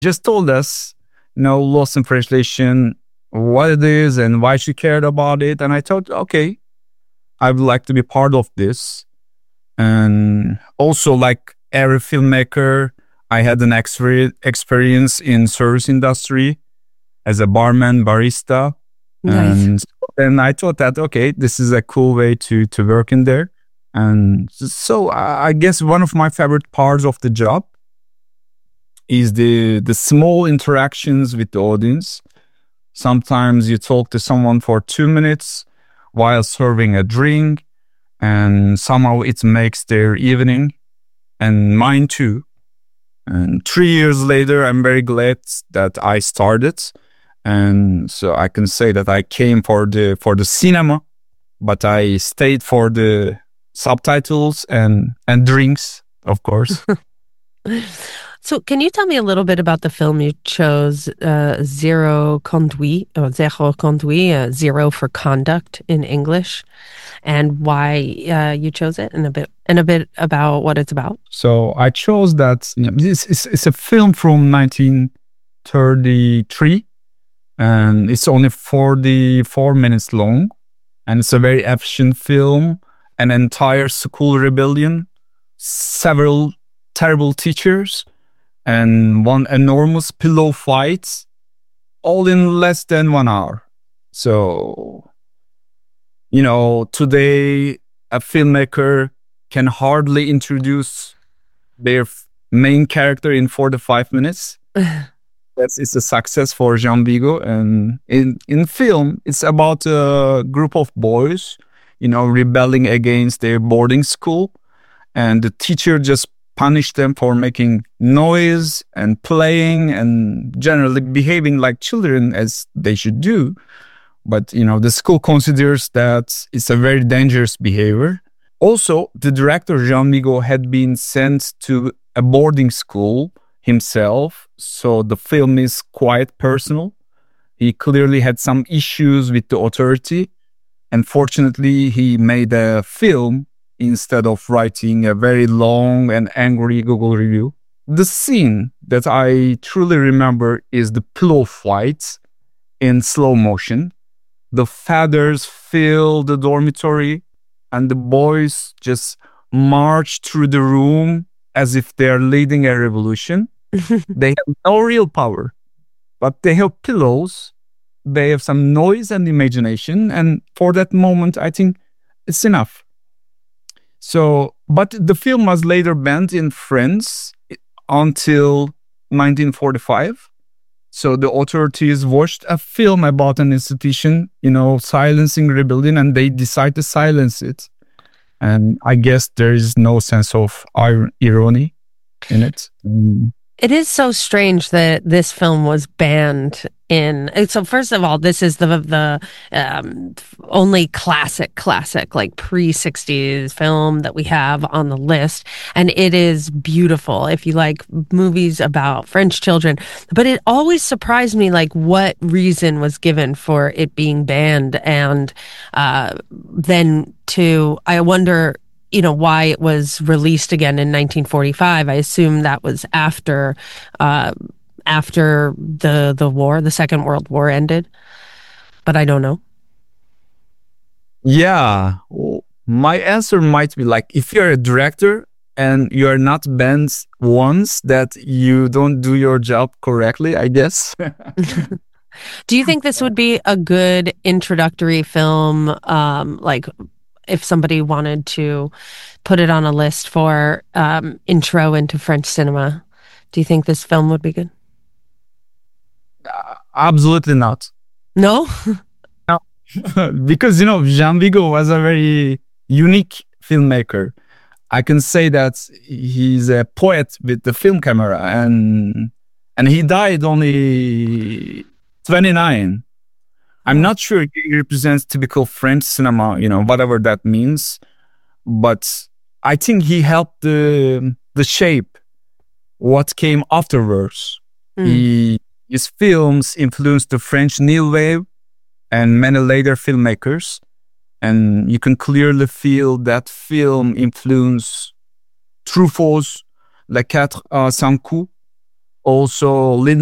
just told us, Lost in Translation, what it is and why she cared about it. And I thought, okay, I would like to be part of this. And also, like every filmmaker, I had an experience in service industry as a barman, barista. Nice. And then I thought that, okay, this is a cool way to work in there. And so I guess one of my favorite parts of the job is the small interactions with the audience. Sometimes you talk to someone for 2 minutes while serving a drink, and somehow it makes their evening and mine too. And 3 years later, I'm very glad that I started. And so I can say that I came for the cinema, but I stayed for the subtitles and drinks, of course. So can you tell me a little bit about the film you chose, Zero Conduit, or Zero Conduit, Zero for Conduct in English, and why you chose it, and a bit about what it's about? So I chose that. It's a film from 1933, and it's only 44 minutes long, and it's a very efficient film. An entire school rebellion, several terrible teachers, and one enormous pillow fight, all in less than 1 hour. So, today a filmmaker can hardly introduce their main character in 45 minutes. It's a success for Jean Vigo. And in film, it's about a group of boys, rebelling against their boarding school. And the teacher just punished them for making noise and playing and generally behaving like children, as they should do. But, the school considers that it's a very dangerous behavior. Also, the director, Jean Vigo, had been sent to a boarding school himself. So the film is quite personal. He clearly had some issues with the authority. And fortunately, he made a film instead of writing a very long and angry Google review. The scene that I truly remember is the pillow fight in slow motion. The feathers fill the dormitory and the boys just march through the room as if they are leading a revolution. They have no real power, but they have pillows. They have some noise and imagination. And for that moment, I think it's enough. So, but the film was later banned in France until 1945. So the authorities watched a film about an institution, silencing rebellion, and they decided to silence it. And I guess there is no sense of irony in it. It is so strange that this film was banned so first of all, this is the only classic, like pre-60s film that we have on the list. And it is beautiful if you like movies about French children. But it always surprised me, like, what reason was given for it being banned. And then I wonder, why it was released again in 1945. I assume that was after the war, the Second World War ended, but I don't know. Yeah, my answer might be like, if you're a director and you're not banned once, that you don't do your job correctly, I guess. Do you think this would be a good introductory film, like if somebody wanted to put it on a list for intro into French cinema? Do you think this film would be good? Absolutely not. No? No. Because, Jean Vigo was a very unique filmmaker. I can say that he's a poet with the film camera, and he died only 29. I'm not sure he represents typical French cinema, whatever that means. But I think he helped the shape what came afterwards. His films influenced the French New Wave and many later filmmakers. And you can clearly feel that film influence Truffaut's Les Quatre Cents Coups Also,